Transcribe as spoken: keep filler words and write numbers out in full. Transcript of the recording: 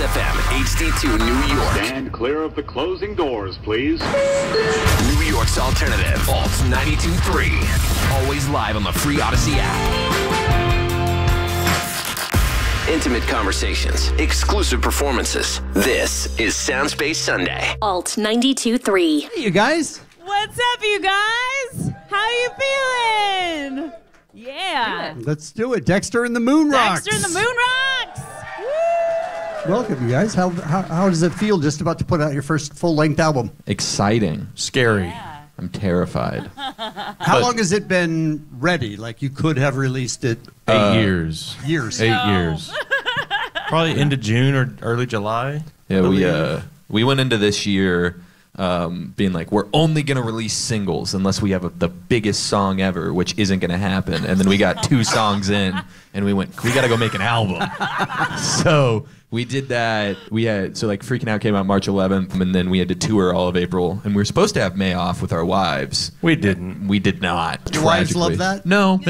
F M, H D two New York. Stand clear of the closing doors, please. New York's alternative, Alt ninety-two point three. Always live on the free Odyssey app. Intimate conversations, exclusive performances. This is Soundspace Sunday. Alt ninety-two point three. Hey, you guys. What's up, you guys? How you feeling? Yeah. Let's do it. Dexter and the Moon Rocks. Dexter and the Moon Rocks. Woo! Welcome, you guys. How, how how does it feel just about to put out your first full-length album? Exciting. Scary. Yeah. I'm terrified. How But- long has it been ready? Like you could have released it Eight Uh, years. years. Eight No. years. Probably into June or early July. Yeah, we Believe. uh we went into this year um, being like, we're only gonna release singles unless we have a, the biggest song ever, which isn't gonna happen. And then we got two songs in, and we went, we gotta go make an album. So we did that. We had so like Freaking Out came out March eleventh, and then we had to tour all of April, and we were supposed to have May off with our wives. We didn't. We did not. Your wives tragically. love that? No.